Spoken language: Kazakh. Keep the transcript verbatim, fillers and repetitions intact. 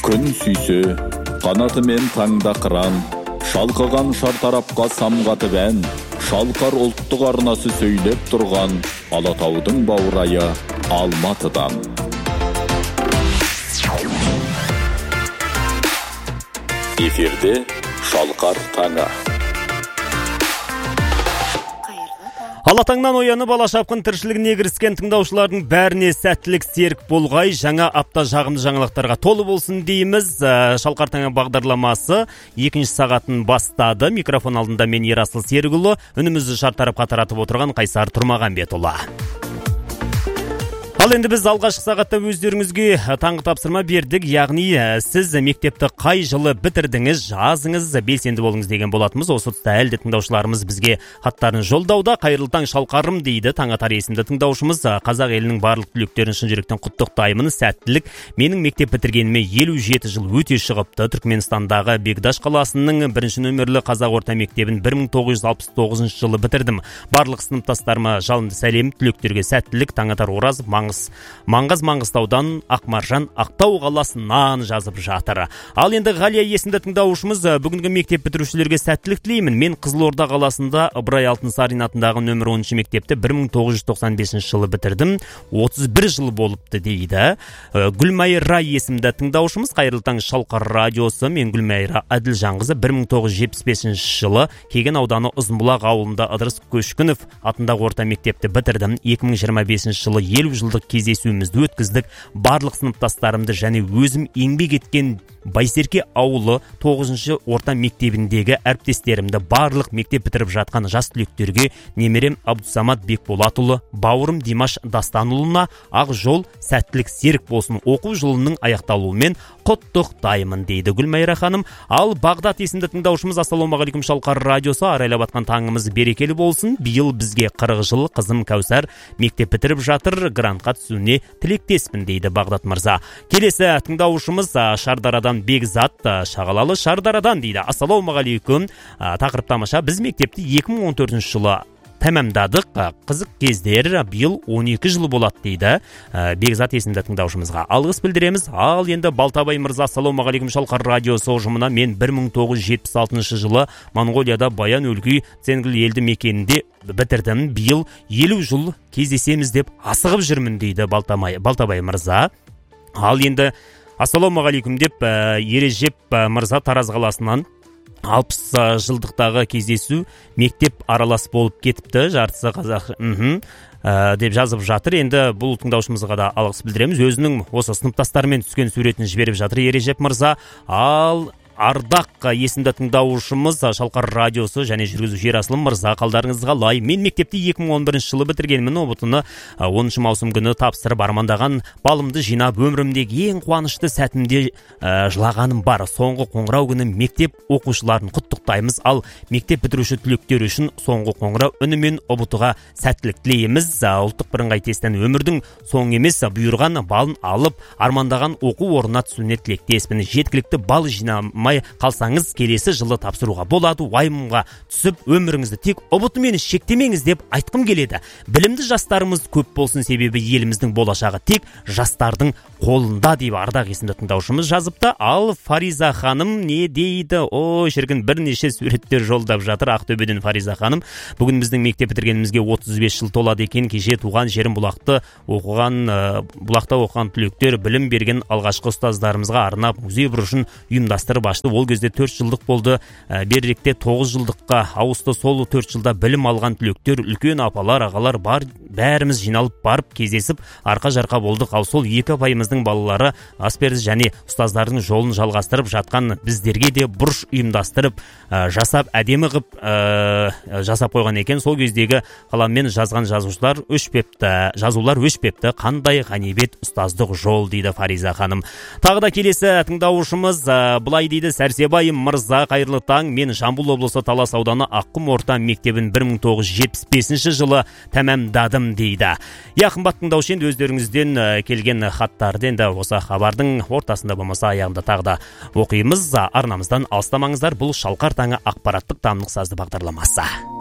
Күн сүйсе, қанатымен таңда қыран, шалқыған шартарапқа самғатып ән, шалқар ұлттық арнасы сөйлеп тұрған Алатаудың баурайы Алматыдан. Эфирде Шалқар таңы. Алатаңнан оянып ала шапқын тіршілігіне кіріскен тыңдаушылардың бәріне сәттілік серік болғай, жаңа апта жағымды жаңалықтарға толы болсын дейміз. Шалқар таңы бағдарламасы екінші сағатын бастады. Микрофон алдында мен Ерасыл Серікұлы, үнімізді шартарапқа таратып отырған Қайсар Тұрмағанбетұлы. Ал енді біз алғашқы сағатта өздеріңізге таңғы тапсырма бердік, яғни сіз мектепті қай жылы бітірдіңіз, жазыңыз, белсенді болыңыз деген болатымыз. Осы тұста әлде тыңдаушыларымыз бізге хаттарын жолдауда. Қайырлы таң Шалқарым дейді Таңатар есімді тыңдаушымыз. Қазақ елінің барлық түлектерін шын жүректен құттықтаймын, сәттілік. Менің мектеп бітіргеніме елу жеті жыл өте шығыпты. Түркменстандағы Бегдаш қаласының бірінші нөмірлі қазақ орта мектебін бір мың тоғыз жүз алпыс тоғызыншы жылы бітірдім. Барлық сыныптастарыма жалынды сәлем, түлектерге сәттілік. Таңатар Оразов, Маңғаз Маңғыстаудан Ақмаржан Ақтау қаласынан жазып жатыр. Ал енді Ғалия есімді тыңдаушымыз, бүгінгі мектеп бітірушілерге сәттілік тілеймін. Мен Қызылорда қаласында Ыбырай Алтынсарин атындағы нөмір оныншы мектепті бір мың тоғыз жүз тоқсан бесінші жылы бітірдім. отыз бір жыл болыпты дейді. Гүлмайра есімді тыңдаушымыз, қайырлы таң Шалқар радиосы. Мен Гүлмайра Әділжанқызы, бір мың тоғыз жүз жетпіс бесінші жылы Кеген ауданы Ұзынбұлақ ауылында Ыдырыс Көшкінов атындағы орта мектепті бітірдім. екі мың жиырма бесінші жылы елу жылдық кездесуімізді өткіздік. Барлық сыныптастарымды және өзім еңбек еткен Байсерке ауылы тоғызыншы орта мектебіндегі әріптестерімді, барлық мектеп бітіріп жатқан жас түлектерге немерем Абдусамат Бекболатұлы, бауырым Димаш Дастанұлына ақ жол, сәттілік серік болсын, оқу жылының аяқталуымен құттықтаймын дейді Гүлмайра ханым. Ал Бағдат есімді тыңдаушымыз, ассалаумағалейкум Шалқар радиосы, арайлап атқан таңымыз берекелі болсын. Биыл бізге қырық жыл, қызым Кәусар мектеп бітіріп жатыр, грантқа түсуіне тілектеспін дейді Бағдат мырза. Келесі тыңдаушымыз Шардарадан Бекзат, Шағалалы Шардарадан дейді. Ассалаумағалейкум, тақырып тамаша. Біз мектепті екі мың он төртінші жылы тәмамдадық. Қызық кездер, биыл он екі жыл болады дейді Бекзат есімді тыңдаушымызға. Алғыс білдіреміз. Ал енді Балтабай мырза, ассалаумағалейкум Шалқар радиосы ұжымына. Мен бір мың тоғыз жүз жетпіс алтыншы жылы Монғолияда Баян өлкей Ценгіл елді мекенінде бітірдім. Биыл елу жыл кездесеміз деп асығып жүрмін дейді Балтабай, Балтабай мырза. Ал енді ассалаумағалейкум деп Ережеп мырза Тараз қаласынан алпыс жылдықтағы кездесу мектеп аралас болып кетіпті, жартысы қазақ үху, ә, деп жазып жатыр. Енді бұл тыңдаушымызға да алғыс білдіреміз. Өзінің осы сыныптастарымен түскен суретін жіберіп жатыр Ережеп мырза. Ал Ардақ есімді тыңдаушымыз, Шалқар радиосы және жүргізуші Ерасыл мырза, қалдарыңызға лай. Мен мектепті екі мың он бірінші жылы бітіргенмін. Ұбытыны оныншы маусым күні тапсырып армандаған балымды жинап, өмірімдегі ең қуанышты сәтімде ә, жылағаным бар. Соңғы қоңырау күні мектеп оқушыларын құттықтаймыз. Ал мектеп бітіруші түлектер үшін соңғы қоңырау үнімен ұбытыға сәттілік тілейміз. Ұлттық бірыңғай тесттен өмірдің соң емес, бұйырған балын алып, армандаған оқу орнына түсуіне тілектеспін. Жеткілікті бал жинамай қалсаңыз, келесі жылы тапсыруға болады. Уайымға түсіп, өміріңізді тек ұбытымен шектемеңіз деп айтқым келеді. Білімді жастарымыз көп болсын, себебі еліміздің болашағы тек жастардың қолында деп Ардақ есімді тыңдаушымыз жазыпты. Ал Фариза ханым не дейді? О, шіркін, бірнеше суреттер жолдап жатыр Ақтөбеден Фариза ханым. Бүгін біздің мектеп бітіргенімізге отыз бес жыл толады екен. Кеше туған жерім Бұлақты оқыған, Бұлақта оқыған түлектер білім берген алғашқы ұстаздарымызға арнап музей бұрышын ұйымдастырып ашты. Ол кезде төрт жылдық болды, беріректе тоғыз жылдыққа ауысты. Сол төрт жылда білім алған түлектер, үлкен апалар, ағалар бар, бәріміз жиналып барып кездесіп арқа жарқа болдық. Ал сол екі апайымыздың балалары асперді және ұстаздардың жолын жалғастырып жатқан біздерге де бұрыш ұйымдастырып жасап, әдемі қып жасап қойған екен. Сол кездегі қаламмен жазған жазушылар өшпепті, жазулар өшпепті, қандай ғанибет ұстаздық жол дейді Фариза ханым. Тағы да келесі тыңдаушымыз былай дейді: Сәрсебай мырза, қайырлы таң. Мен Жамбыл облысы Талас ауданы Аққұм орта мектебін бір мың тоғыз жүз жетпіс бесінші жылы тәмамдадым дейді. Я қымбат тыңдаушы, енді өздеріңізден келген хаттарды енді осы хабардың ортасында болмаса аяғында тағы да оқимыз. Арнамыздан алыстамаңыздар. Бұл Шалқар таңы ақпараттық тамлық сазды бағдарламасы.